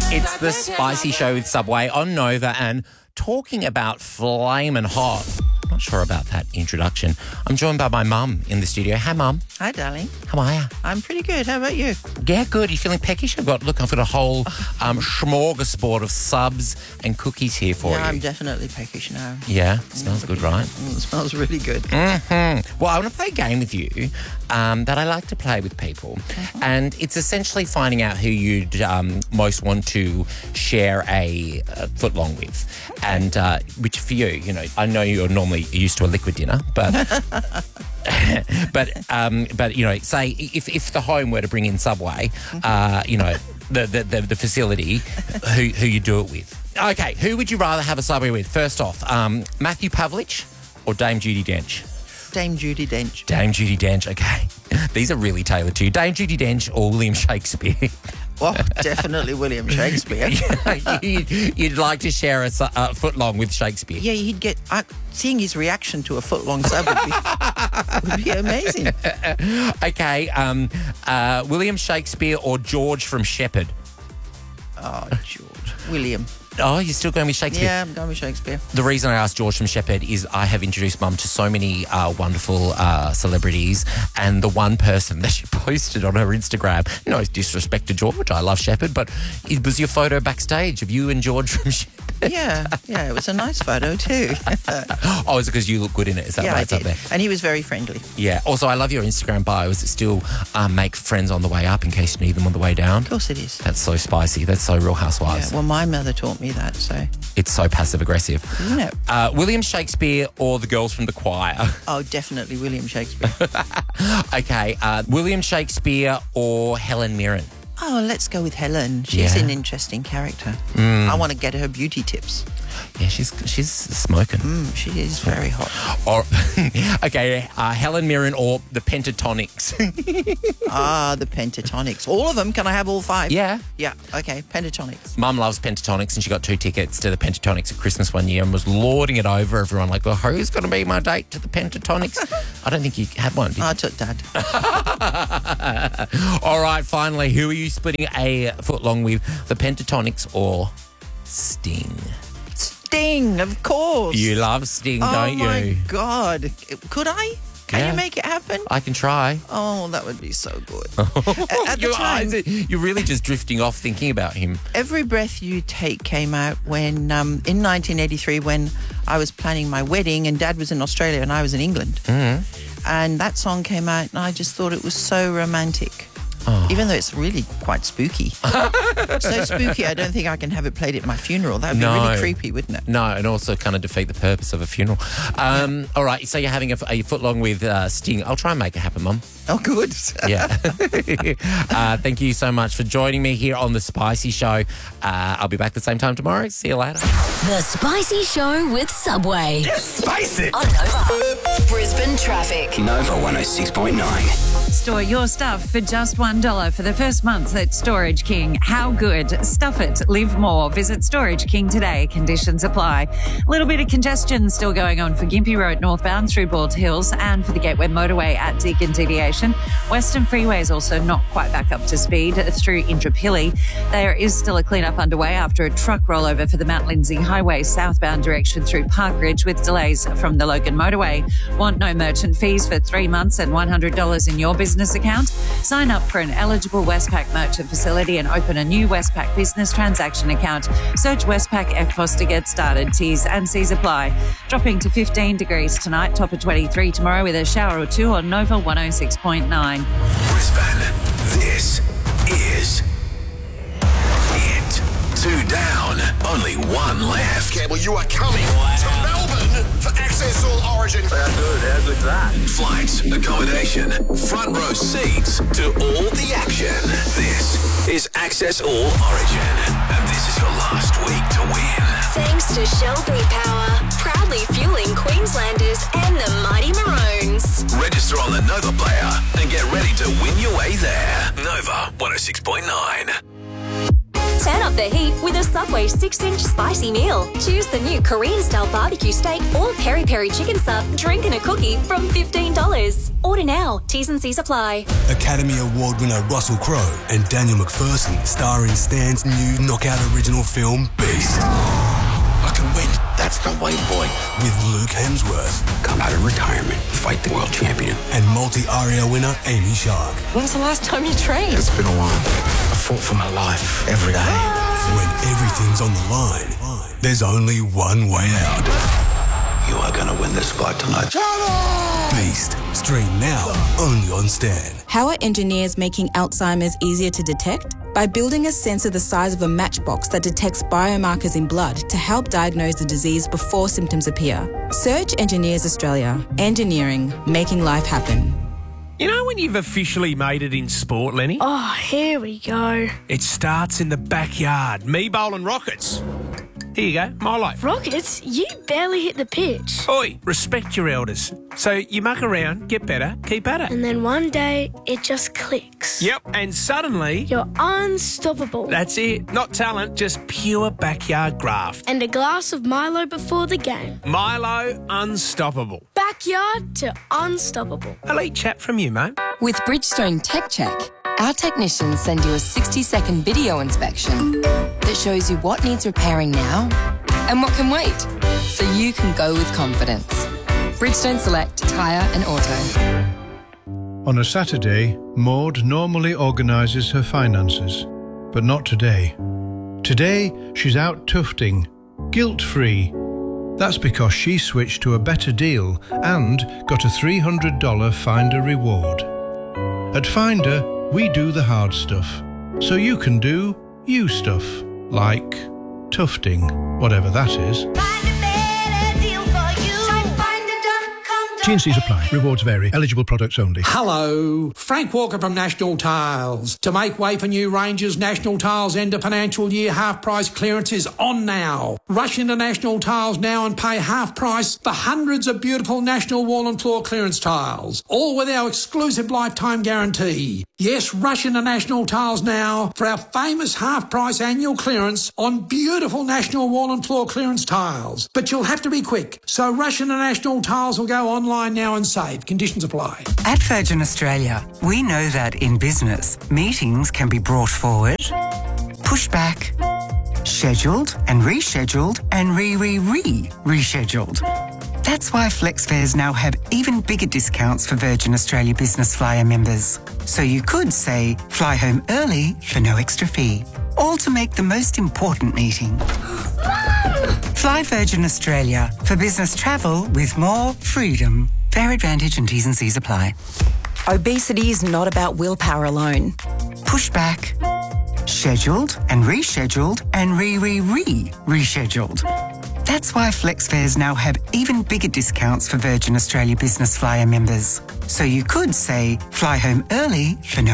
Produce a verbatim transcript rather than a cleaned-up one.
It's the Spicy Show with Subway on Nova, and talking about flamin' hot. I'm not sure about that introduction. I'm joined by my mum in the studio. Hi, Mum. Hi, darling. How are you? I'm pretty good. How about you? Yeah, good. Are you feeling peckish? I've got, look, I've got a whole um, smorgasbord of subs and cookies here for yeah, you. I'm definitely peckish now. Yeah, it smells good, right? Mm, it smells really good. Mm-hmm. Well, I want to play a game with you um, that I like to play with people. Mm-hmm. And it's essentially finding out who you'd um, most want to share a, a footlong with. And uh, which for you, you know, I know you're normally used to a liquid dinner, but but um, but you know, say if if the home were to bring in Subway, uh, you know, the the, the, the facility, who who you do it with? Okay, who would you rather have a Subway with? First off, um, Matthew Pavlich or Dame Judi Dench? Dame Judi Dench. Dame Judi Dench. Okay, these are really tailored to you. Dame Judi Dench or William Shakespeare? Well, definitely William Shakespeare. you'd, you'd like to share a, a footlong with Shakespeare? Yeah, he'd get... Uh, seeing his reaction to a footlong sub would be, would be amazing. Okay, um, uh, William Shakespeare or George from Shepherd? Oh, George. William. Oh, you're still going with Shakespeare? Yeah, I'm going with Shakespeare. The reason I asked George from Shepherd is I have introduced Mum to so many uh, wonderful uh, celebrities, and the one person that she posted on her Instagram, no disrespect to George, I love Shepherd, but it was your photo backstage of you and George from Shepherd. Yeah, yeah, it was a nice photo too. Oh, is it because you look good in it? Is that yeah, why I it's did. up there? And he was very friendly. Yeah. Also, I love your Instagram bio. Is it still um, make friends on the way up in case you need them on the way down? Of course it is. That's so spicy. That's so Real Housewives. Yeah, well, my mother taught me that, so... It's so passive-aggressive. Isn't it? Uh, William Shakespeare or the girls from the choir? Oh, definitely William Shakespeare. Okay. Uh, William Shakespeare or Helen Mirren? Oh, let's go with Helen. She's Yeah. an interesting character. Mm. I want to get her beauty tips. Yeah, she's she's smoking. Mm, she is very hot. Or okay, uh, Helen Mirren or the Pentatonics? Ah, the Pentatonics. All of them? Can I have all five? Yeah. Yeah, okay, Pentatonics. Mum loves Pentatonics, and she got two tickets to the Pentatonics at Christmas one year and was lording it over everyone like, well, who's going to be my date to the Pentatonics? I don't think you had one, did you? I took Dad. All right, finally, who are you splitting a footlong with, the Pentatonics or Sting? Sting, of course. You love Sting, oh don't you? Oh, my God. Could I? Can Yeah. you make it happen? I can try. Oh, that would be so good. At, at the Your time, eyes, you're really just drifting off thinking about him. Every Breath You Take came out when, um, in nineteen eighty-three, when I was planning my wedding and Dad was in Australia and I was in England. Mm. And that song came out and I just thought it was so romantic. Oh. Even though it's really quite spooky. So spooky, I don't think I can have it played at my funeral. That would No. be really creepy, wouldn't it? No, and also kind of defeat the purpose of a funeral. Um, all right, so you're having a, a footlong with uh, Sting. I'll try and make it happen, Mum. Oh, good. Yeah. uh, thank you so much for joining me here on The Spicy Show. Uh, I'll be back the same time tomorrow. See you later. The Spicy Show with Subway. Spicy. On Nova. Brisbane traffic. Nova one oh six point nine. Store your stuff for just one dollar for the first month at Storage King. How good? Stuff it. Live more. Visit Storage King today. Conditions apply. A little bit of congestion still going on for Gympie Road northbound through Bald Hills and for the Gateway Motorway at Deakin Deviation. Western Freeway is also not quite back up to speed through Indooroopilly. There is still a clean-up underway after a truck rollover for the Mount Lindsay Highway southbound direction through Parkridge with delays from the Logan Motorway. Want no merchant fees for three months and one hundred dollars in your business account? Sign up for an eligible Westpac merchant facility and open a new Westpac business transaction account. Search Westpac F P O S to get started. T's and C's apply. Dropping to fifteen degrees tonight, top of twenty-three tomorrow with a shower or two on Nova one oh six point nine. Brisbane, this is it. Two down, only one left. Campbell, you are coming to Melbourne for Access All Origin. How good? How good's that? Flights, accommodation, front row seats to all the action. This is Access All Origin, and this is your last week to win. Thanks to Shell V-Power. Proudly fueling Queenslanders and the Mighty Maroons. Register on the Nova player and get ready to win your way there. Nova one oh six point nine. Turn up the the heat with a Subway six inch spicy meal. Choose the new Korean-style barbecue steak or peri-peri chicken sub, drink and a cookie from fifteen dollars. Order now. T's and C's apply. Academy Award winner Russell Crowe and Daniel McPherson starring Stan's new knockout original film Beast. I can win. That's the way, boy. With Luke Hemsworth. Come out of retirement, fight the world champion. And multi-Aria winner Amy Shark. When was the last time you trained? It's been a while. I fought for my life every day. When everything's on the line, there's only one way out. You are going to win this fight tonight. Beast. Stream now, only on Stan. How are engineers making Alzheimer's easier to detect? By building a sensor the size of a matchbox that detects biomarkers in blood to help diagnose the disease before symptoms appear. Search Engineers Australia. Engineering, making life happen. You know when you've officially made it in sport, Lenny? Oh, here we go. It starts in the backyard. Me bowling rockets. Here you go, Milo. Rockets? You barely hit the pitch. Oi, respect your elders. So you muck around, get better, keep at it. And then one day, it just clicks. Yep, and suddenly... You're unstoppable. That's it. Not talent, just pure backyard graft. And a glass of Milo before the game. Milo, unstoppable. Backyard to unstoppable. Elite chat from you, mate. With Bridgestone Tech Check, our technicians send you a sixty second video inspection that shows you what needs repairing now and what can wait, so you can go with confidence. Bridgestone Select Tyre and Auto. On a Saturday, Maud normally organises her finances, but not today. Today, she's out tufting, guilt-free. That's because she switched to a better deal and got a three hundred dollars Finder reward. At Finder, we do the hard stuff, so you can do you stuff, like tufting, whatever that is. T and C's apply. Rewards vary. Eligible products only. Hello, Frank Walker from National Tiles. To make way for new ranges, National Tiles end of financial year half price clearance is on now. Rush into National Tiles now and pay half price for hundreds of beautiful National wall and floor clearance tiles, all with our exclusive lifetime guarantee. Yes, rush into National Tiles now for our famous half price annual clearance on beautiful National wall and floor clearance tiles. But you'll have to be quick, so rush into National Tiles or go online now and save. Conditions apply. At Virgin Australia, we know that in business, meetings can be brought forward, pushed back, scheduled and rescheduled and re-re-re-rescheduled. That's why FlexFares now have even bigger discounts for Virgin Australia Business Flyer members. So you could say, fly home early for no extra fee. All to make the most important meeting. Fly Virgin Australia for business travel with more freedom. Fair Advantage and T's and C's apply. Obesity is not about willpower alone. Push back, scheduled and rescheduled and re-re-re-rescheduled. That's why FlexFares now have even bigger discounts for Virgin Australia Business Flyer members. So you could say, fly home early for no